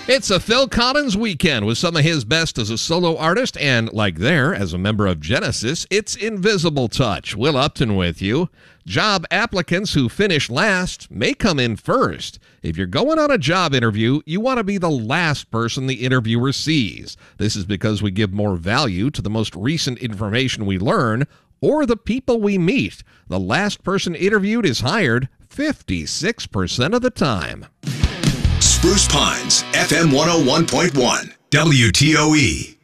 It's a Phil Collins weekend with some of his best as a solo artist and, like there, as a member of Genesis, it's Invisible Touch. Will Upton with you. Job applicants who finish last may come in first. If you're going on a job interview, you want to be the last person the interviewer sees. This is because we give more value to the most recent information we learn or the people we meet. The last person interviewed is hired 56% of the time. Spruce Pines, FM 101.1, WTOE.